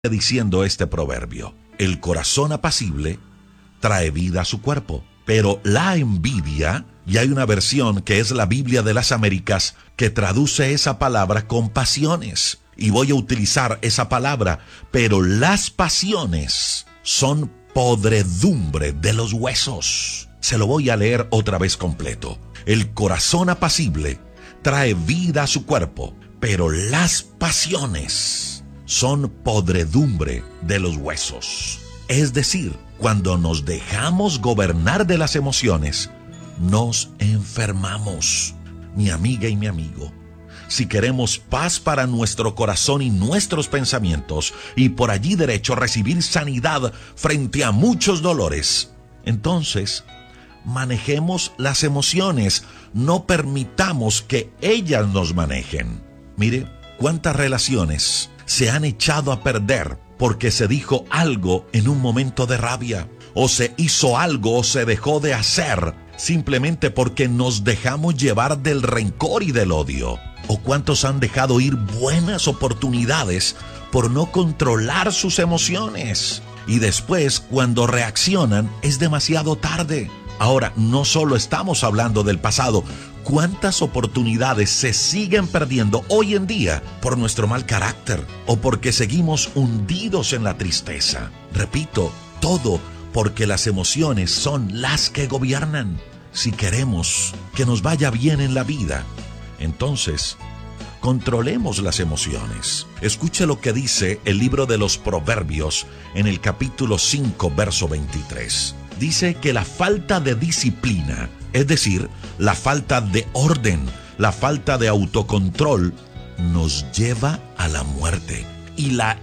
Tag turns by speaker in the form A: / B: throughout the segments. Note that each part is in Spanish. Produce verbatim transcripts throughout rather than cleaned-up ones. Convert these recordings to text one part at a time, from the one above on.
A: diciendo este proverbio: el corazón apacible trae vida a su cuerpo, pero la envidia, y hay una versión que es la Biblia de las Américas que traduce esa palabra con pasiones, y voy a utilizar esa palabra, pero las pasiones son podredumbre de los huesos. Se lo voy a leer otra vez completo. El corazón apacible trae vida a su cuerpo, pero las pasiones son podredumbre de los huesos. Es decir, cuando nos dejamos gobernar de las emociones, nos enfermamos. Mi amiga y mi amigo, si queremos paz para nuestro corazón y nuestros pensamientos, y por allí derecho recibir sanidad frente a muchos dolores, entonces manejemos las emociones, no permitamos que ellas nos manejen. Mire, cuántas relaciones se han echado a perder porque se dijo algo en un momento de rabia, o se hizo algo o se dejó de hacer simplemente porque nos dejamos llevar del rencor y del odio. O cuántos han dejado ir buenas oportunidades por no controlar sus emociones, y después cuando reaccionan es demasiado tarde. Ahora, no solo estamos hablando del pasado. ¿Cuántas oportunidades se siguen perdiendo hoy en día por nuestro mal carácter o porque seguimos hundidos en la tristeza? Repito, todo porque las emociones son las que gobiernan. Si queremos que nos vaya bien en la vida, entonces controlemos las emociones. Escuche lo que dice el libro de los Proverbios en el capítulo cinco, verso veintitrés. Dice que la falta de disciplina, es decir, la falta de orden, la falta de autocontrol, nos lleva a la muerte. Y la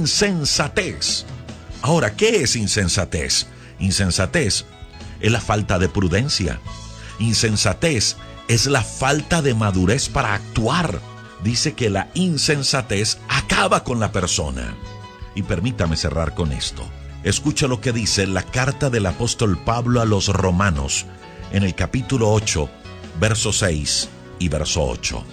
A: insensatez. Ahora, ¿qué es insensatez? Insensatez es la falta de prudencia. Insensatez es la falta de madurez para actuar. Dice que la insensatez acaba con la persona. Y permítame cerrar con esto. Escucha lo que dice la carta del apóstol Pablo a los Romanos en el capítulo ocho, verso seis y verso ocho.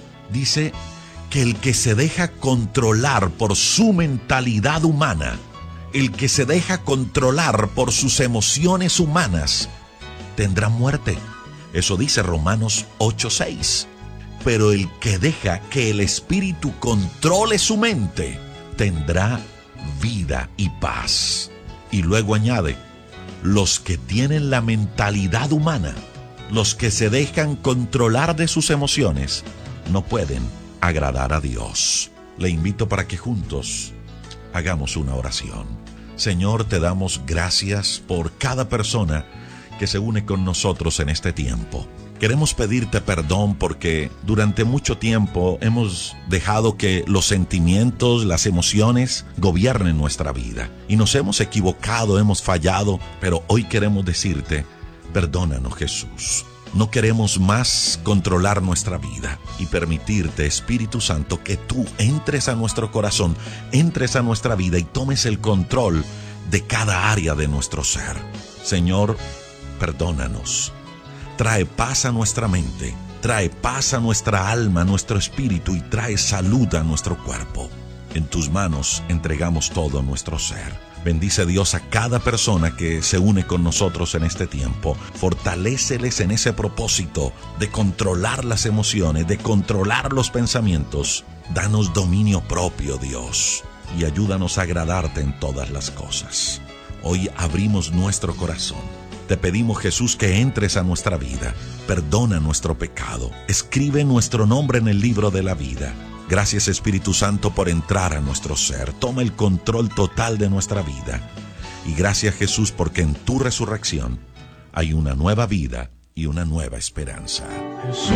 A: Dice que el que se deja controlar por su mentalidad humana, el que se deja controlar por sus emociones humanas, tendrá muerte. Eso dice Romanos ocho, seis. Pero el que deja que el Espíritu controle su mente, tendrá vida y paz. Y luego añade: los que tienen la mentalidad humana, los que se dejan controlar de sus emociones, no pueden agradar a Dios. Le invito para que juntos hagamos una oración. Señor, te damos gracias por cada persona que se une con nosotros en este tiempo. Queremos pedirte perdón porque durante mucho tiempo hemos dejado que los sentimientos, las emociones gobiernen nuestra vida. Y nos hemos equivocado, hemos fallado, pero hoy queremos decirte: perdónanos, Jesús. No queremos más controlar nuestra vida y permitirte, Espíritu Santo, que tú entres a nuestro corazón, entres a nuestra vida y tomes el control de cada área de nuestro ser. Señor, perdónanos. Trae paz a nuestra mente, trae paz a nuestra alma, a nuestro espíritu, y trae salud a nuestro cuerpo. En tus manos entregamos todo nuestro ser. Bendice, Dios, a cada persona que se une con nosotros en este tiempo. Fortaléceles en ese propósito de controlar las emociones, de controlar los pensamientos. Danos dominio propio, Dios, y ayúdanos a agradarte en todas las cosas. Hoy abrimos nuestro corazón. Te pedimos, Jesús, que entres a nuestra vida. Perdona nuestro pecado. Escribe nuestro nombre en el libro de la vida. Gracias, Espíritu Santo, por entrar a nuestro ser. Toma el control total de nuestra vida. Y gracias, Jesús, porque en tu resurrección hay una nueva vida y una nueva esperanza. Jesús.